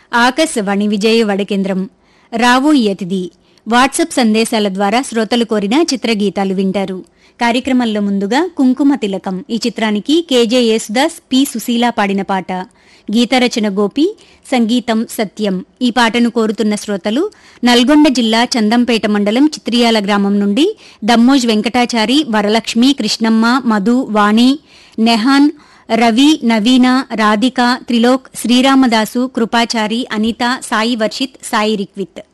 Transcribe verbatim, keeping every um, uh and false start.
ఆకాశవాణి విజయవాడ కేంద్రం. రావు ఈ అతిథి వాట్సాప్ సందేశాల ద్వారా శ్రోతలు కోరిన చిత్రగీతాలు వింటారు. కార్యక్రమంలో ముందుగా కుంకుమ తిలకం ఈ చిత్రానికి కేజే యేసుదాస్, పి సుశీల పాడిన పాట. గీతరచన గోపి, సంగీతం సత్యం. ఈ పాటను కోరుతున్న శ్రోతలు నల్గొండ జిల్లా చందంపేట మండలం చిత్రియాల గ్రామం నుండి దమ్మోజ్ వెంకటాచారి, వరలక్ష్మి, కృష్ణమ్మ, మధు, వాణి, నెహాన్, రవి, నవీన, రాధిక, త్రిలోక్, శ్రీరామదాసు, కృపాచారి, అనిత, సాయి వర్షిత్, సాయి రిక్విత్.